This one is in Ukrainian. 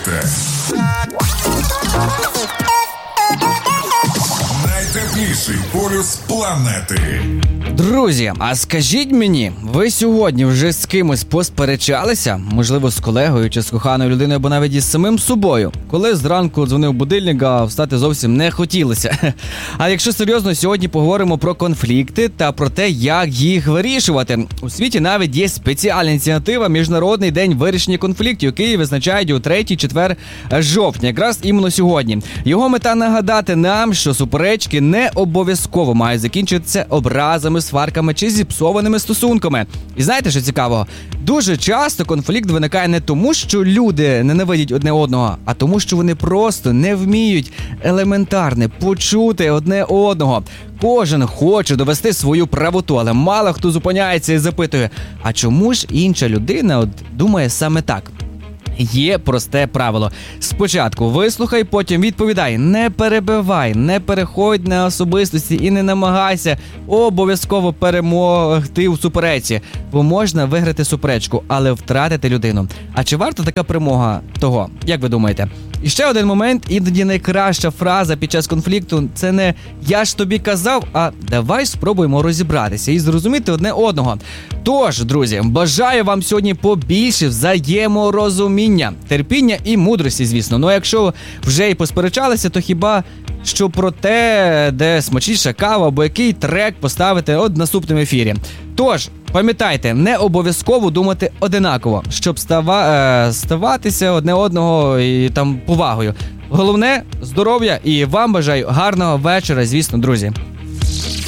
Слухайте. Найтепліший полюс планети. Друзі, а скажіть мені, ви сьогодні вже з кимось посперечалися? Можливо, з колегою чи з коханою людиною, або навіть із самим собою? Коли зранку дзвонив будильник, а встати зовсім не хотілося. А якщо серйозно, сьогодні поговоримо про конфлікти та про те, як їх вирішувати. У світі навіть є спеціальна ініціатива Міжнародний день вирішення конфліктів, який визначають у 3-4 жовтня, якраз іменно сьогодні. Його мета нагадати нам, що суперечки не обов'язково мають закінчитися образами, сварками чи зіпсованими стосунками. І знаєте, що цікавого? Дуже часто конфлікт виникає не тому, що люди ненавидять одне одного, а тому, що вони просто не вміють елементарне почути одне одного. Кожен хоче довести свою правоту, але мало хто зупиняється і запитує, а чому ж інша людина думає саме так? Є просте правило. Спочатку вислухай, потім відповідай. Не перебивай, не переходь на особистості і не намагайся обов'язково перемогти у суперечці. Бо можна виграти суперечку, але втратити людину. А чи варта така перемога того? Як ви думаєте? І ще один момент, іноді найкраща фраза під час конфлікту – це не «я ж тобі казав», а «давай спробуємо розібратися і зрозуміти одне одного». Тож, друзі, бажаю вам сьогодні побільше взаєморозуміння, терпіння і мудрості, звісно. Ну а якщо вже і посперечалися, то хіба що про те, де смачніша кава або який трек поставити в наступному ефірі. Тож, пам'ятайте, не обов'язково думати одинаково, щоб ставатися одне одного і повагою. Головне – здоров'я, і вам бажаю гарного вечора, звісно, друзі.